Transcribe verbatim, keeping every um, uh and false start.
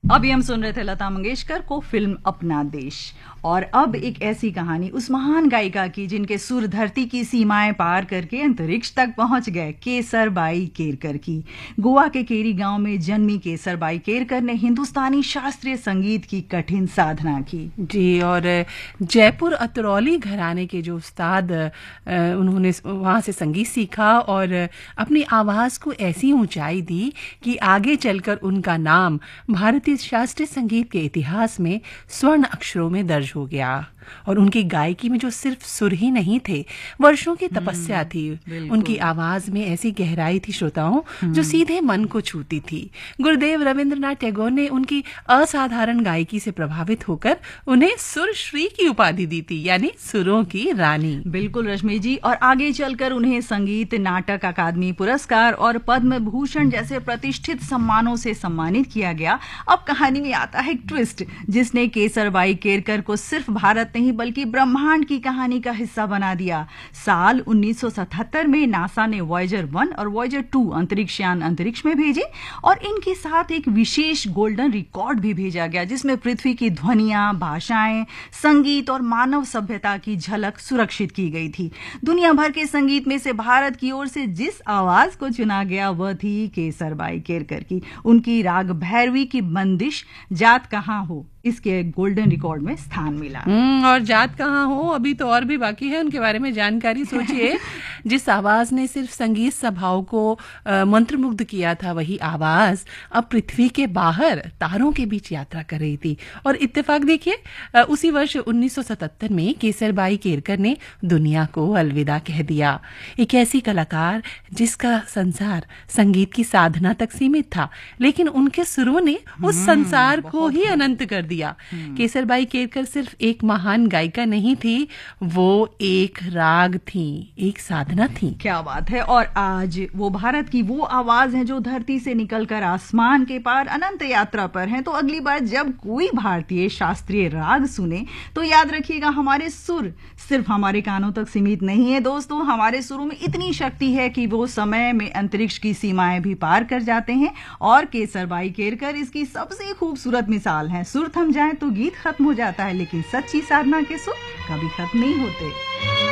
अभी हम सुन रहे थे लता मंगेशकर को फिल्म अपना देश। और अब एक ऐसी कहानी उस महान गायिका की जिनके सुर धरती की सीमाएं पार करके अंतरिक्ष तक पहुंच गए, केसरबाई केरकर की। गोवा के केरी गांव में जन्मी केसरबाई केरकर ने हिंदुस्तानी शास्त्रीय संगीत की कठिन साधना की। जी, और जयपुर अतरौली घराने के जो उस्ताद, उन्होंने वहां से संगीत सीखा और अपनी आवाज को ऐसी ऊंचाई दी कि आगे चलकर उनका नाम भारतीय शास्त्रीय संगीत के इतिहास में स्वर्ण अक्षरों में दर्ज हो गया। और उनकी गायकी में जो सिर्फ सुर ही नहीं थे, वर्षों की तपस्या थी। उनकी आवाज में ऐसी गहराई थी श्रोताओं, जो सीधे मन को छूती थी। गुरुदेव रविंद्रनाथ टैगोर ने उनकी असाधारण गायकी से प्रभावित होकर उन्हें सुरश्री की उपाधि दी थी, यानी सुरों की रानी। बिल्कुल रश्मि जी। और आगे चलकर उन्हें संगीत नाटक अकादमी पुरस्कार और पद्म भूषण जैसे प्रतिष्ठित सम्मानों से सम्मानित किया गया। अब कहानी में आता है एक ट्विस्ट, जिसने केसरबाई केरकर को सिर्फ भारत नहीं बल्कि ब्रह्मांड की कहानी का हिस्सा बना दिया। साल उन्नीस सौ सतहत्तर में नासा ने वॉयेजर वन और वॉयेजर टू अंतरिक्ष यान अंतरिक्ष में भेजे और इनके साथ एक विशेष गोल्डन रिकॉर्ड भी भेजा गया, जिसमें पृथ्वी की ध्वनियां, भाषाएं, संगीत और मानव सभ्यता की झलक सुरक्षित की गई थी। दुनिया भर के संगीत में से भारत की ओर से जिस आवाज को चुना गया वह थी केसरबाई केरकर की। उनकी राग भैरवी की बंदिश जात कहाँ हो इसके गोल्डन रिकॉर्ड में स्थान मिला। और जात कहाँ हो अभी तो और भी बाकी है उनके बारे में जानकारी। सोचिए, जिस आवाज ने सिर्फ संगीत सभाओं को मंत्रमुग्ध किया था, वही आवाज अब पृथ्वी के बाहर तारों के बीच यात्रा कर रही थी। और इत्तेफाक देखिए, उसी वर्ष उन्नीस सौ सतहत्तर में केसरबाई केरकर ने दुनिया को अलविदा कह दिया। एक ऐसी कलाकार जिसका संसार संगीत की साधना तक सीमित था, लेकिन उनके सुरों ने उस संसार को ही अनंत कर दिया। केसरबाई केरकर सिर्फ एक महान गायिका नहीं थी, वो एक राग थी, एक साधना थी। क्या बात है। और आज वो भारत की वो आवाज है जो धरती से निकलकर आसमान के पार अनंत यात्रा पर है। तो अगली बार जब कोई भारतीय शास्त्रीय राग सुने तो याद रखिएगा, हमारे सुर सिर्फ हमारे कानों तक सीमित नहीं है दोस्तों। हमारे सुरों में इतनी शक्ति है कि वो समय में अंतरिक्ष की सीमाएं भी पार कर जाते हैं। और केसरबाई केरकर इसकी सबसे खूबसूरत मिसाल है। सुर थम जाए तो गीत खत्म हो जाता है, लेकिन सच्ची साधना के सुर कभी खत्म नहीं होते।